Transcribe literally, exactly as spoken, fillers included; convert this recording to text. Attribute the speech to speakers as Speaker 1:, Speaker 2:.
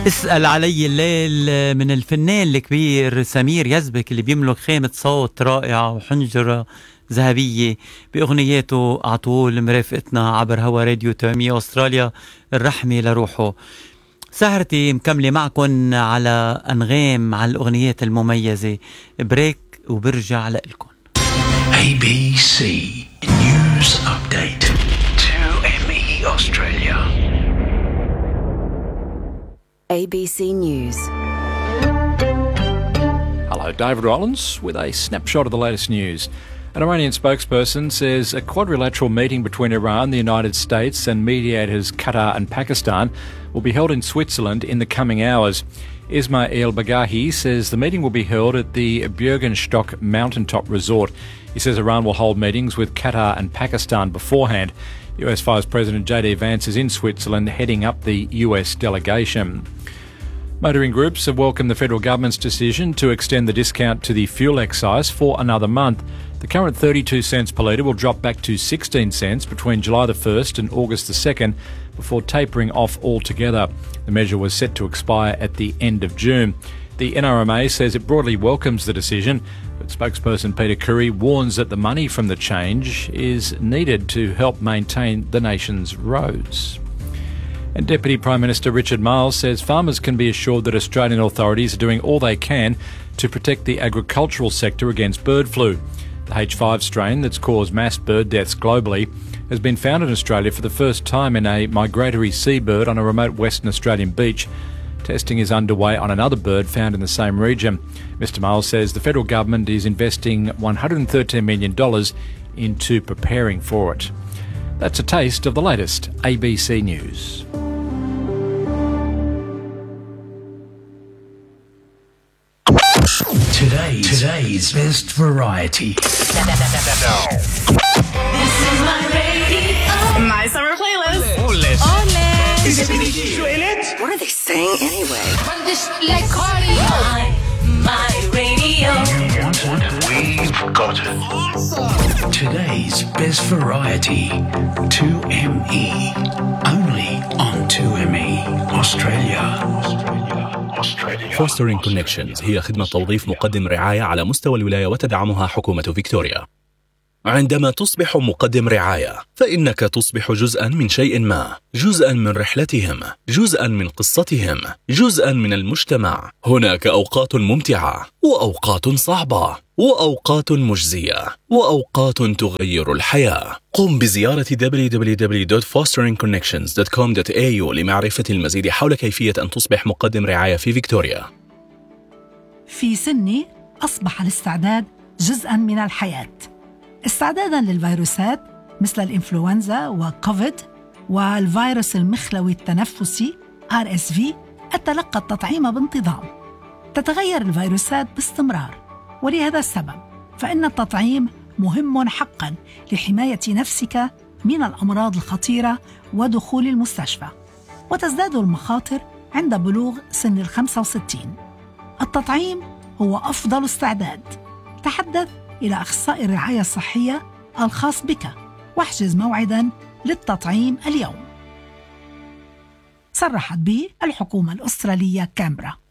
Speaker 1: اسأل علي الليل من الفنان الكبير سمير يزبك اللي بيملك خيمة صوت رائعة وحنجرة ذهبية بأغنياته عطول مرافقتنا عبر هوا راديو تومي أستراليا الرحمة لروحه. سهرتي مكملة معكم على أنغام على الأغنيات المميزة. بريك وبرجع لكم.
Speaker 2: A B C News Update two M E Australia.
Speaker 3: A B C News.
Speaker 4: Hello, David Rollins with a snapshot of the latest news. An Iranian spokesperson says a quadrilateral meeting between Iran, the United States and mediators Qatar and Pakistan will be held in Switzerland in the coming hours. Ismail Bagahi says the meeting will be held at the Bürgenstock mountaintop resort. He says Iran will hold meetings with Qatar and Pakistan beforehand. U S Vice President J D Vance is in Switzerland heading up the U S delegation. Motoring groups have welcomed the federal government's decision to extend the discount to the fuel excise for another month. The current thirty-two cents per litre will drop back to sixteen cents between July the first and August the second before tapering off altogether. The measure was set to expire at the end of June. The N R M A says it broadly welcomes the decision, but spokesperson Peter Curry warns that the money from the change is needed to help maintain the nation's roads. And Deputy Prime Minister Richard Marles says farmers can be assured that Australian authorities are doing all they can to protect the agricultural sector against bird flu. The H five strain that's caused mass bird deaths globally has been found in Australia for the first time in a migratory seabird on a remote Western Australian beach. Testing is underway on another bird found in the same region. Mister Marles says the federal government is investing one hundred thirteen million dollars into preparing for it. That's a taste of the latest A B C News.
Speaker 2: Today, today's best variety.
Speaker 5: This is my radio. My summer playlist.
Speaker 6: Ole.
Speaker 3: What are they saying anyway?
Speaker 5: Run this like cardio. My, my radio.
Speaker 2: You want it? We've got it. Awesome. Today's best variety. two M E. Only on two M E Australia.
Speaker 7: Fostering Connections هي خدمة توظيف مقدم رعاية على مستوى الولاية وتدعمها حكومة فيكتوريا. عندما تصبح مقدم رعاية فإنك تصبح جزءاً من شيء ما، جزءاً من رحلتهم، جزءاً من قصتهم، جزءاً من المجتمع. هناك أوقات ممتعة وأوقات صعبة وأوقات مجزية وأوقات تغير الحياة. قم بزيارة دبليو دبليو دبليو دوت فوسترينج كونكشنز دوت كوم دوت إيه يو لمعرفة المزيد حول كيفية أن تصبح مقدم رعاية في فيكتوريا.
Speaker 8: في سني أصبح الاستعداد جزءاً من الحياة، استعداداً للفيروسات مثل الإنفلونزا وكوفيد والفيروس المخلوي التنفسي آر إس في. أتلقى التطعيم بانتظام. تتغير الفيروسات باستمرار، ولهذا السبب فإن التطعيم مهم حقاً لحماية نفسك من الأمراض الخطيرة ودخول المستشفى، وتزداد المخاطر عند بلوغ سن الخمسة وستين. التطعيم هو أفضل استعداد. تحدث إلى أخصائي الرعاية الصحية الخاص بك واحجز موعداً للتطعيم اليوم. صرحت به الحكومة الأسترالية كامبرا.